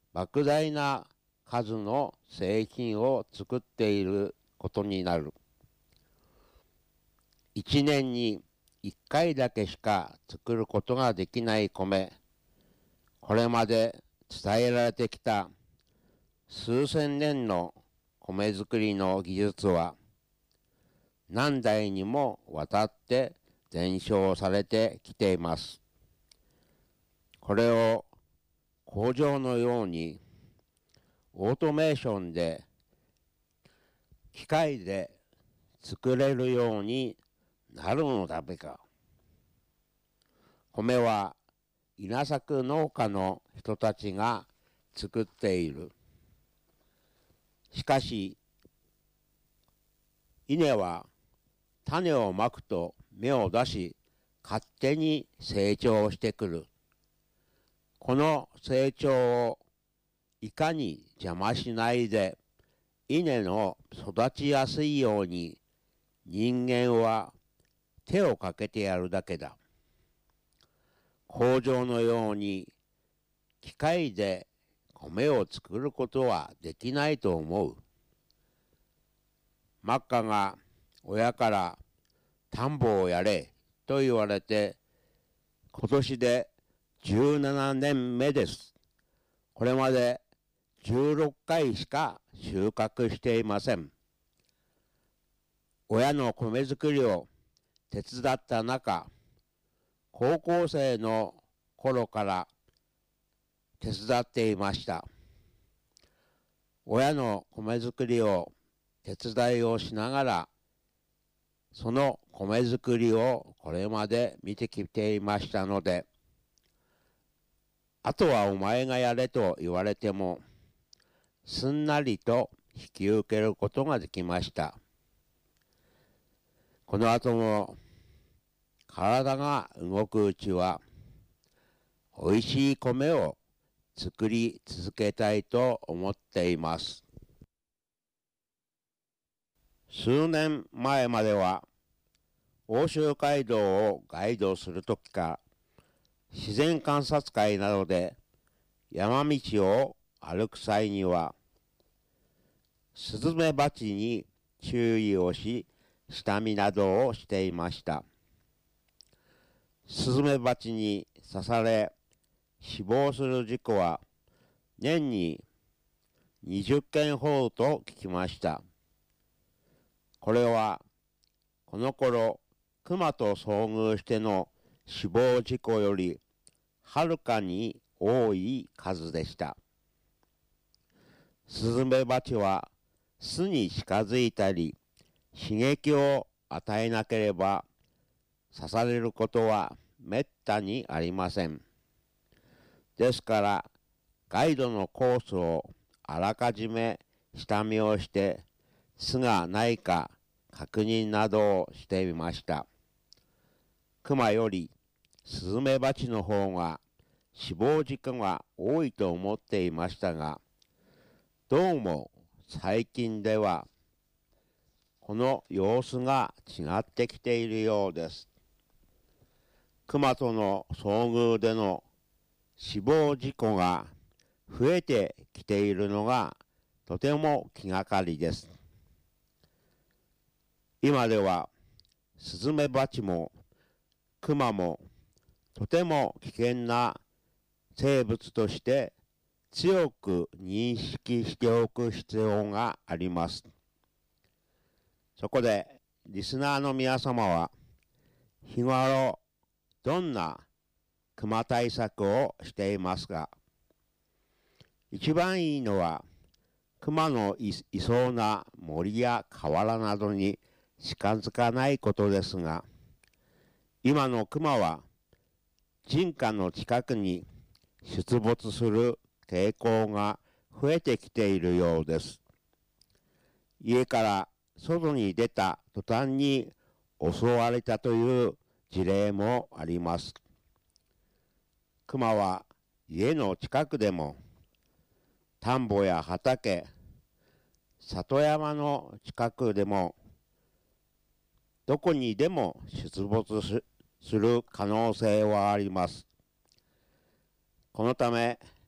莫大な数の製品を作っていることになる。1年に1回だけしか作ることができない米。これまで伝えられてきた数千年の米作りの技術は何代にもわたって伝承されてきています。これを工場のようにオートメーションで機械で作れるようになるのだべか。米は稲作農家の人たちが作っている。しかし、稲は種をまくと芽を出し、勝手に成長してくる。この成長をいかに邪魔しないで、稲の育ちやすいように人間は手をかけてやるだけだ。工場のように機械で米を作ることはできないと思う。マッカが親から田んぼをやれと言われて今年で17年目です。これまで16回しか収穫していません。親の米作りを手伝った中、高校生の頃から手伝っていました。親の米作りを手伝いをしながら、その米作りをこれまで見てきていましたので、あとはお前がやれと言われても、すんなりと引き受けることができました。この後も体が動くうちは、おいしい米を作り続けたいと思っています。数年前までは、奥州街道をガイドするときか、自然観察会などで山道を歩く際には、スズメバチに注意をし、下見などをしていました。スズメバチに刺され死亡する事故は年に20件ほどと聞きました。これはこの頃熊と遭遇しての死亡事故よりはるかに多い数でした。スズメバチは巣に近づいたり刺激を与えなければ刺されることはめったにありません。ですからガイドのコースをあらかじめ下見をして巣がないか確認などをしてみました。クマよりスズメバチの方が死亡事故が多いと思っていましたが、どうも最近ではこの様子が違ってきているようです。クマとの遭遇での死亡事故が増えてきているのがとても気がかりです。今ではスズメバチもクマもとても危険な生物として強く認識しておく必要があります。そこでリスナーの皆様は日頃どんなクマ対策をしていますか？一番いいのはクマのいそうな森や河原などに近づかないことですが、今のクマは人家の近くに出没する傾向が増えてきているようです。家から外に出た途端に襲われたという事例もあります。クマは家の近くでも田んぼや畑、里山の近くでもどこにでも出没する可能性はあります。このため